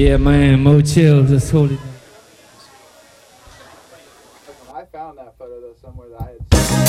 Yeah, man, Mo Chill, just hold it down. I found that photo though somewhere that I had.